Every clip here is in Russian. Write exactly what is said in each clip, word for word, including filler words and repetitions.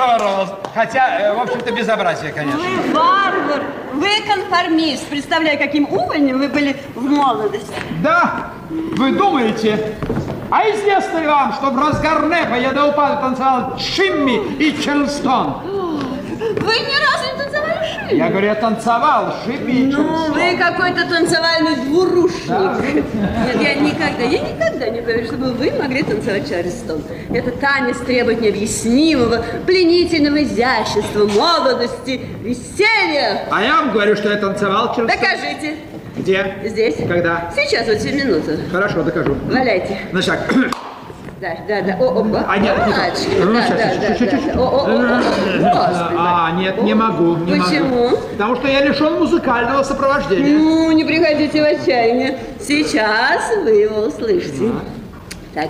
здорово. Хотя, э, в общем-то, безобразие, конечно. Вы варвар, вы конформист. Представляю, каким увольнем вы были в молодости. Да, вы думаете? А известно ли вам, что в разгар Непа я до упаду танцевал Шимми и Чарльстон? Вы ни разу не танцевали Шимми? Я говорю, я танцевал Шимми и Ну, Чарльстон. вы какой-то танцевальный двурушник. Да. Нет, я никогда, я никогда не говорю, чтобы вы могли танцевать Чарльстон. Это танец требует необъяснимого, пленительного изящества, молодости, веселья. А я вам говорю, что я танцевал Чарльстон. Докажите. Где? Здесь. Когда? Сейчас, вот всю минуту. Хорошо, докажу. Валяйте. На шаг. Да, да, да. О, о, А нет, не мальчик. так. Да, Сейчас, да, чуть, да, чуть, да, чуть. да. О, о, о, о, Господи. А, нет, не могу, не Почему? могу. Потому что я лишен музыкального сопровождения. Ну, не приходите в отчаяние. Сейчас вы его услышите. Так.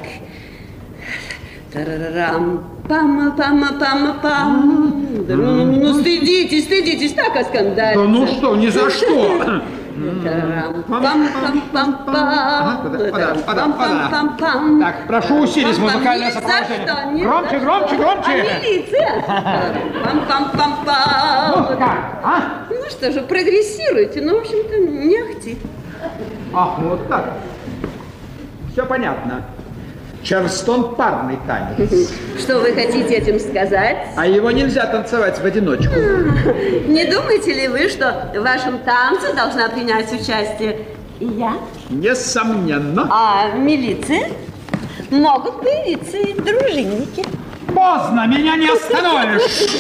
Тарарам, пама, пама, пама, пам. Ну, стыдитесь, стыдитесь, так оскандалиться. Да ну что, ни за что. Тарарам, пам, пам, пам, пам. Пам, пам, пам, пам. Так, прошу усилить музыкальное Ни за сопровождение. что, ни Громче, за громче, что. громче. А милиция? Пам, пам, пам, Ну, пам. как, а? Ну что же, прогрессируйте, ну, в общем-то, не ахти. Ах, вот так. Все понятно. Чарльстон парный танец. Что вы хотите этим сказать? А его нельзя танцевать в одиночку. Не думаете ли вы, что в вашем танце должна принять участие и я? Несомненно. А милиция? Могут появиться и дружинники. Поздно, меня не остановишь.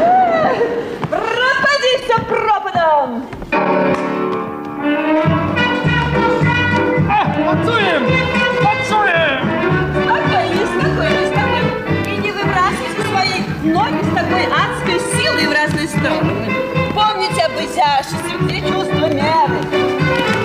Пропади все пропадом! А, танцуем! Танцуем! Спокойнее, спокойнее, спокойнее. И не выбрасывайте свои ноги с такой адской силой в разные стороны. Помните об изяществе, где